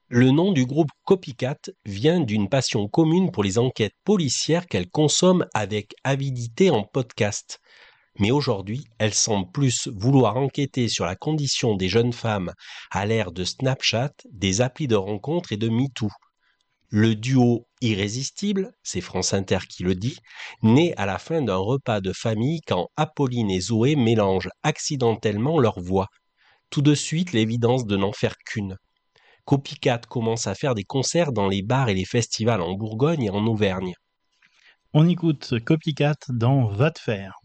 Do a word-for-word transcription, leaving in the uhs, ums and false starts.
Le nom du groupe Copycat vient d'une passion commune pour les enquêtes policières qu'elle consomme avec avidité en podcast. Mais aujourd'hui, elle semble plus vouloir enquêter sur la condition des jeunes femmes à l'ère de Snapchat, des applis de rencontres et de MeToo. Le duo irrésistible, c'est France Inter qui le dit, naît à la fin d'un repas de famille quand Apolline et Zoé mélangent accidentellement leurs voix. Tout de suite l'évidence de n'en faire qu'une. Copycat commence à faire des concerts dans les bars et les festivals en Bourgogne et en Auvergne. On écoute Copycat dans Va te faire.